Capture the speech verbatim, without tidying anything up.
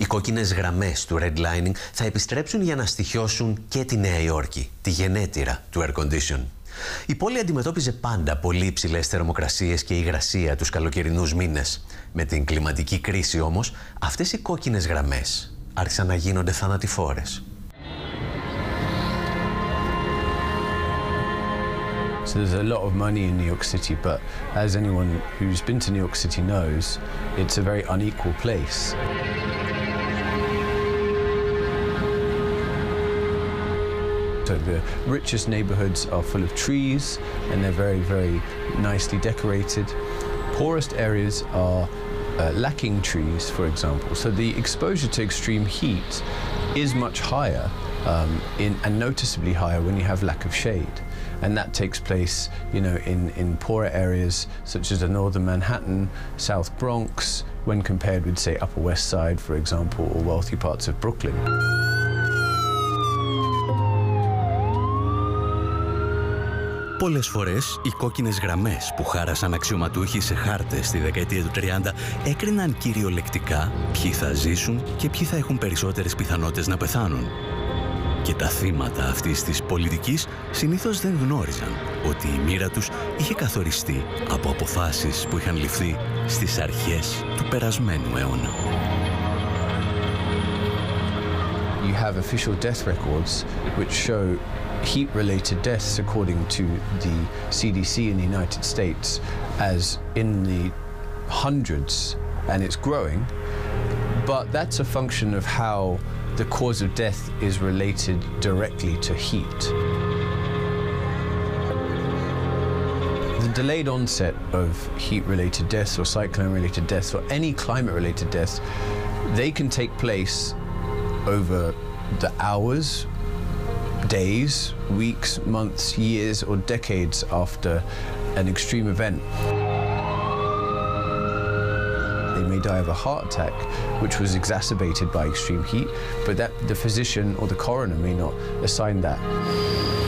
Οι κόκκινες γραμμές του redlining θα επιστρέψουν για να στοιχιώσουν και τη Νέα Υόρκη, τη γενέτειρα του air condition. Η πόλη αντιμετώπιζε πάντα πολύ υψηλές θερμοκρασίες και υγρασία τους καλοκαιρινούς μήνες. Με την κλιματική κρίση όμως, αυτές οι κόκκινες γραμμές άρχισαν να γίνονται θανατηφόρες. So there's a lot of money in New York City, but as anyone who's been to New York City knows, it's a very unequal place. So the richest neighborhoods are full of trees and they're very, very nicely decorated. Poorest areas are uh, lacking trees, for example. So the exposure to extreme heat is much higher um, in, and noticeably higher when you have lack of shade. And that takes place, you know, in, in poorer areas such as the northern Manhattan, South Bronx, when compared with, say, Upper West Side, for example, or wealthy parts of Brooklyn. Πολλές φορές, οι κόκκινες γραμμές που χάρασαν αξιωματούχοι σε χάρτες στη δεκαετία του τριάντα έκριναν κυριολεκτικά ποιοι θα ζήσουν και ποιοι θα έχουν περισσότερες πιθανότητες να πεθάνουν. Και τα θύματα αυτής της πολιτικής συνήθως δεν γνώριζαν ότι η μοίρα τους είχε καθοριστεί από αποφάσεις που είχαν ληφθεί στις αρχές του περασμένου αιώνα. You have official death records which show heat-related deaths according to the C D C in the United States as in the hundreds, and it's growing, but that's a function of how the cause of death is related directly to heat. The delayed onset of heat-related deaths or cyclone-related deaths or any climate-related deaths, they can take place over the hours, days, weeks, months, years or decades after an extreme event. They may die of a heart attack, which was exacerbated by extreme heat, but that the physician or the coroner may not assign that.